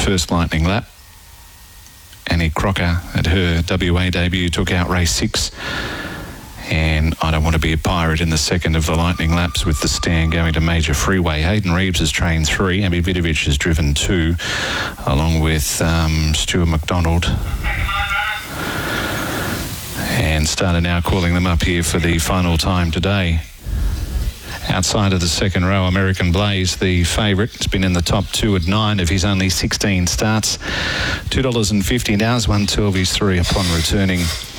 first Lightning lap. Annie Crocker at her WA debut took out race 6. And I Don't Want to Be a Pirate in the second of the Lightning laps with the stand going to Major Freeway. Hayden Reeves has trained 3. Abby Vidovic has driven 2, along with Stuart McDonald. And Starter now calling them up here for the final time today. Outside of the second row, American Blaze, the favourite. It's been in the top 2 at 9 of his only 16 starts. $2.50 now, 112 his 3 upon returning.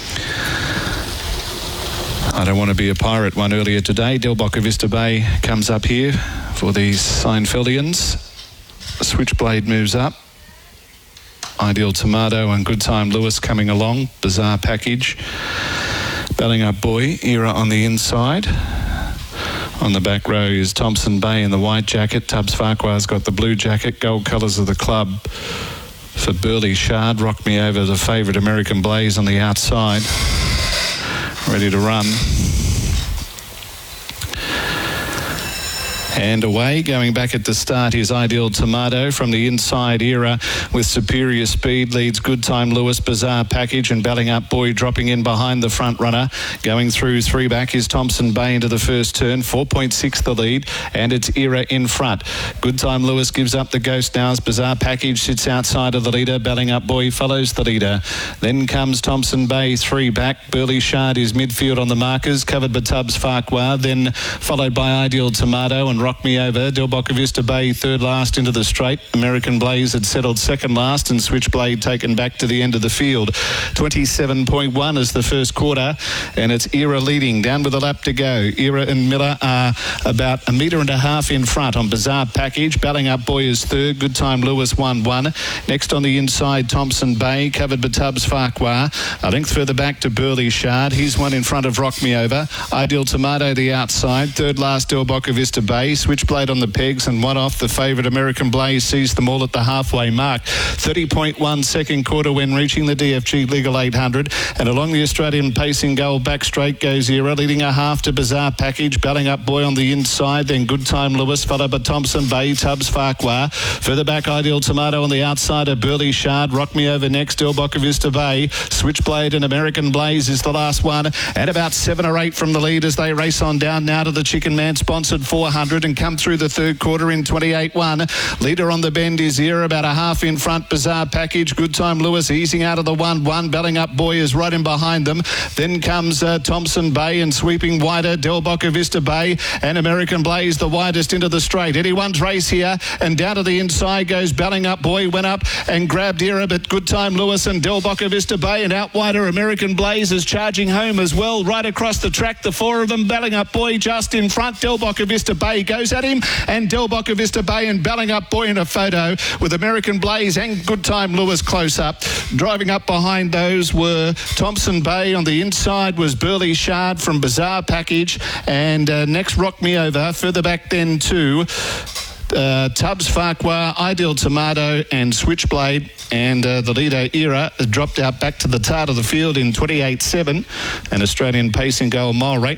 I Don't Want to Be a Pirate won earlier today. Del Boca Vista Bay comes up here for these Seinfeldians. Switchblade moves up. Ideal Tomato and Good Time Lewis coming along. Bizarre Package. Belling Up Boy, Era on the inside. On the back row is Thompson Bay in the white jacket. Tubbs Farquhar's got the blue jacket. Gold colours of the club for Burley Shard. Rock Me Over, the favourite American Blaze on the outside. Ready to run. And away, going back at the start, is Ideal Tomato from the inside. Era with superior speed leads Good Time Lewis, Bizarre Package, and Belling Up Boy dropping in behind the front runner. Going through 3 back is Thompson Bay into the first turn, 4.6 the lead, and it's Era in front. Good Time Lewis gives up the ghost now as Bizarre Package sits outside of the leader. Belling Up Boy follows the leader. Then comes Thompson Bay 3 back. Burley Shard is midfield on the markers, covered by Tubbs Farquhar, then followed by Ideal Tomato and Rock Me Over. Del Boca Vista Bay third last into the straight. American Blaze had settled second last, and Switchblade taken back to the end of the field. 27.1 is the first quarter, and it's Era leading. Down with a lap to go. Era and Miller are about 1.5 metres in front on Bizarre Package. Belling Up Boy is third. Good Time Lewis 1-1. Next on the inside, Thompson Bay, covered by Tubbs Farquhar. A length further back to Burley Shard. He's one in front of Rock Me Over. Ideal Tomato the outside. Third last, Del Boca Vista Bay. Switchblade on the pegs, and one off. The favourite American Blaze sees them all at the halfway mark. 30.1 second quarter when reaching the DFG Legal 800, and along the Australian pacing goal back straight goes Era, leading a half to Bizarre Package. Belling Up Boy on the inside, then Good Time Lewis, followed by Thompson Bay, Tubbs Farquhar. Further back, Ideal Tomato on the outside of Burley Shard. Rock Me Over next, Del Boca Vista Bay. Switchblade and American Blaze is the last one, and about 7 or 8 from the lead as they race on down now to the Chicken Man sponsored 400 and come through the third quarter in 28.1. Leader on the bend is Era, about a half in front. Bizarre Package. Good Time Lewis easing out of the 1-1. Belling Up Boy is right in behind them. Then comes Thompson Bay, and sweeping wider Del Boca Vista Bay and American Blaze the widest into the straight. Anyone's race here, and down to the inside goes Belling Up Boy. Went up and grabbed Era, but Good Time Lewis and Del Boca Vista Bay, and out wider American Blaze is charging home as well. Right across the track, the 4 of them. Belling Up Boy just in front. Del Boca Vista Bay goes at him, and Del Boca Vista Bay and Belling Up Boy in a photo with American Blaze and Good Time Lewis close up. Driving up behind those were Thompson Bay. On the inside was Burley Shard from Bizarre Package, and next Rock Me Over. Further back then too, Tubbs Farquhar, Ideal Tomato and Switchblade, and the leader Era dropped out back to the start of the field in 28.7, and Australian pacing goal mile rate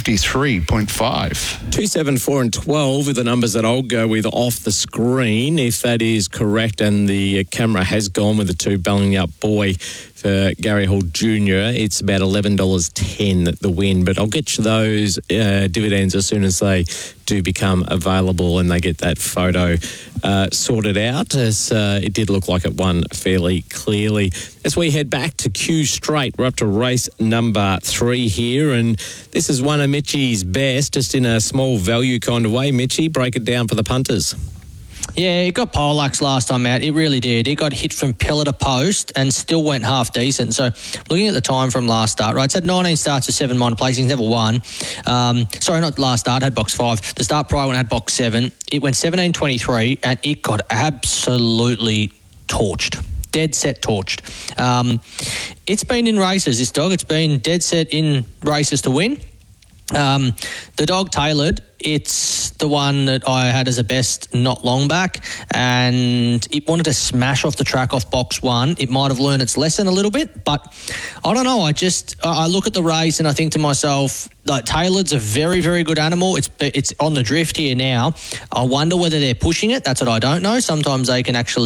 153.5. 2, 7, 4 and 12 are the numbers that I'll go with off the screen, if that is correct, and the camera has gone with the 2 Belling Up Boy for Gary Hall Jr. It's about $11.10 the win, but I'll get you those dividends as soon as they do become available and they get that photo sorted out, as it did look like it won fairly clearly. As we head back to Q Straight, we're up to race number 3 here, and this is one of Mitchie's best, just in a small value kind of way. Mitchie, break it down for the punters. Yeah, it got poleaxed last time out. It really did. It got hit from pillar to post and still went half decent. So looking at the time from last start, right, it's had 19 starts with 7 minor placings, never won. Sorry, not last start, had box 5. The start prior one had box 7. It went 17.23 and it got absolutely torched. Dead set torched. It's been in races, this dog. It's been dead set in races to win. The dog Tailored, it's the one that I had as a best not long back, and it wanted to smash off the track off box 1. It might have learned its lesson a little bit, but I don't know. I look at the race and I think to myself, like, Tailored's a very, very good animal. It's on the drift here now. I wonder whether they're pushing it. That's what I don't know. Sometimes they can actually